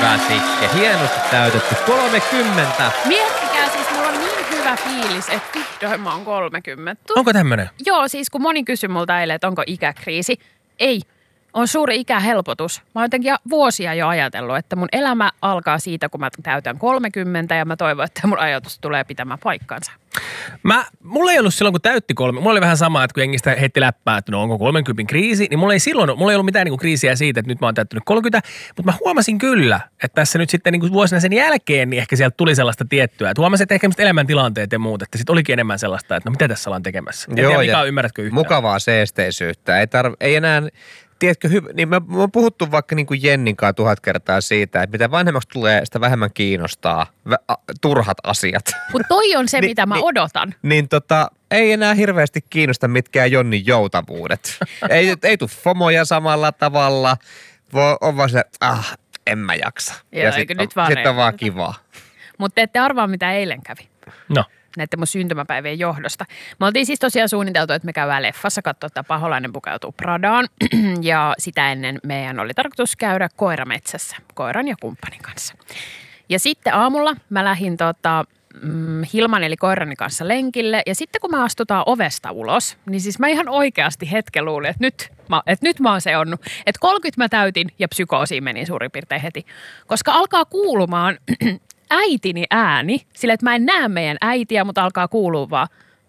hyvä Sikke. Hienosti täytetty 30. Miettikää siis, mulla on niin hyvä fiilis, että vihdoin mä oon 30. Onko tämmönen? Joo, siis kun moni kysyi multa eilen, että onko ikäkriisi. Ei. On suuri ikähelpotus. Mä oon jotenkin vuosia jo ajatellut, että mun elämä alkaa siitä, kun mä täytän 30 ja mä toivon, että mun ajatus tulee pitämään paikkansa. Mulla ei ollut silloin, kun täytti 3. Mulla oli vähän sama, että kun jengistä heitti läppää, että no onko 30 kriisi, niin mulla ei ollut mitään niin kuin kriisiä siitä, että nyt mä oon täyttänyt 30. Mutta mä huomasin kyllä, että tässä nyt sitten niin kuin vuosina sen jälkeen, niin ehkä sieltä tuli sellaista tiettyä. Että huomasin, että ehkä elämäntilanteet ja muut, että sitten olikin enemmän sellaista, että no mitä tässä ollaan tekemässä. En tiedä, mikä ymmärrätkö yhtään. Mukavaa seesteisyyttä. Ei enää... Tiedätkö, niin me on puhuttu vaikka niin kuin Jennin kanssa 1000 kertaa siitä, että mitä vanhemmaksi tulee, sitä vähemmän kiinnostaa turhat asiat. Mutta toi on se, mitä mä odotan. Ei enää hirveästi kiinnosta mitkään Jonnin joutavuudet. ei tule fomoja samalla tavalla. On vaan se, en mä jaksa. Joo, ja sitten on vaan kivaa. Mutta te ette arvaa, mitä eilen kävi. No. Näiden mun syntymäpäivien johdosta. Me oltiin siis tosiaan suunniteltu, että me käydään leffassa katsoa, että Paholainen pukeutuu Pradaan. Ja sitä ennen meidän oli tarkoitus käydä koirametsässä, koiran ja kumppanin kanssa. Ja sitten aamulla mä lähdin Hilman eli koirani kanssa lenkille. Ja sitten kun me astutaan ovesta ulos, niin siis mä ihan oikeasti hetken luulin, että nyt mä oon seonnut. Että 30 mä täytin ja psykoosiin meni suurin piirtein heti. Koska alkaa kuulumaan... äitini ääni, sillä että mä en näe meidän äitiä, mutta alkaa kuulua vaan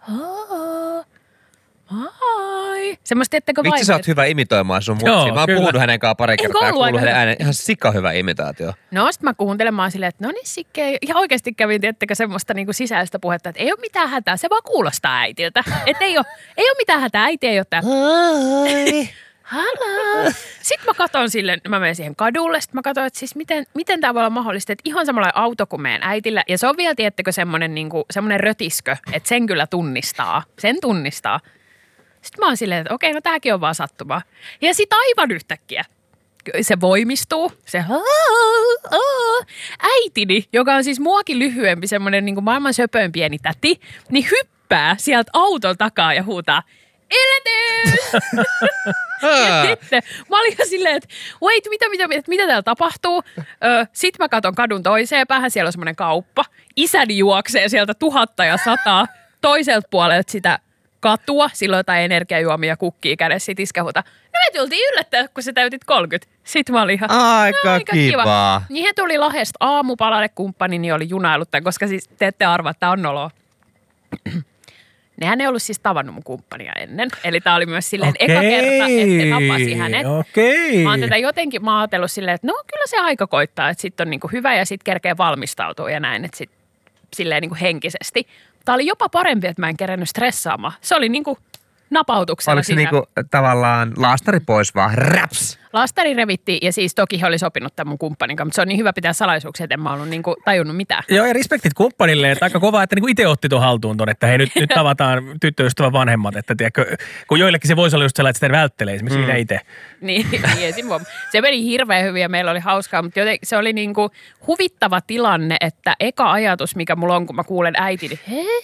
hai. Semmoista, ettekö Vitsi, sä oot hyvä imitoimaan sun mutsia. Mä oon puhunut hänen kanssa pari kertaa ja kuullut hänen äänen. Ihan sika hyvä imitaatio. No, sit mä kuuntelemaan silleen, että no niin Sikke. Ja oikeasti kävin, tiettekö, semmoista niinku sisäistä puhetta, että ei ole mitään hätää, se vaan kuulostaa äitiltä. Että ei ole mitään hätää, äiti ei ole täällä. Haloo. Sitten mä katson silleen, mä menen siihen kadulle, sitten mä katson, että siis miten tämä voi olla mahdollista, että ihan samanlainen auto kuin meidän äitillä. Ja se on vielä, tiettekö, semmoinen rötiskö, että sen kyllä tunnistaa. Sen tunnistaa. Sitten mä oon silleen, että okei, no tääkin on vaan sattumaa. Ja sitten aivan yhtäkkiä se voimistuu. Se äitini, joka on siis muakin lyhyempi, semmoinen niin kuin maailman söpöön pieni täti, niin hyppää sieltä auton takaa ja huutaa, eletys! Ja sitten mä olin jo silleen, että wait, mitä täällä tapahtuu? Sitten mä katson kadun toiseen päähän, siellä on semmoinen kauppa. Isäni juoksee sieltä 1000 ja 100 toiselta puolelta sitä katua. Silloin jotain energiajuomia kukkii kädessä. Sitten iskä huutaa, no me tultiin yllättää, kun sä täytit 30. Sitten mä olin ihan, aika kiva. Niin he tuli Lahdesta aamupalalle, kumppanini oli junailut tämän, koska siis te ette arvaa, että on noloa. Nehän ei ollut siis tavannut mun kumppania ennen. Eli tää oli myös silleen eka kerta, että tapasi hänet. Mä oon tätä jotenkin ajatellut silleen, että no kyllä se aika koittaa, että sit on niinku hyvä ja sit kerkee valmistautua ja näin, että sit silleen niinku henkisesti. Tää oli jopa parempi, että mä en kerennyt stressaamaan. Se oli niinku napautuksella. Oliko se niinku tavallaan laastari pois vaan raps? Laastari revittiin ja siis toki he oli sopinut tämän mun kumppanin kanssa, mutta se on niin hyvä pitää salaisuuksia, että en mä ollut niinku tajunnut mitään. Joo, ja respektit kumppanille, että aika kovaa, että niinku itse otti tuon haltuun ton, että hei nyt tavataan tyttöystävän vanhemmat, että tiedätkö, kun joillekin se voisi olla just sellainen, että sitä välttelee, esimerkiksi minä itse. Niin se meni hirveän hyvin ja meillä oli hauskaa, mutta se oli niinku huvittava tilanne, että eka ajatus, mikä mulla on, kun mä kuulen äitini,